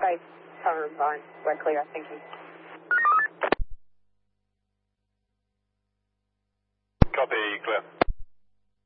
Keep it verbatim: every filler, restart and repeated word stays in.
Bye. Tower Vine. We're clear. Thank you. Copy, clear.